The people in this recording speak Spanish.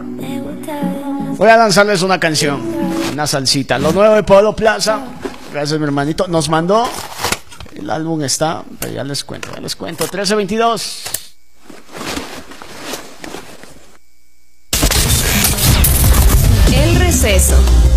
Voy a lanzarles una canción, una salsita. Lo nuevo de Pablo Plaza. Gracias, mi hermanito. Nos mandó. El álbum está. Pero ya les cuento. 1322. El Receso.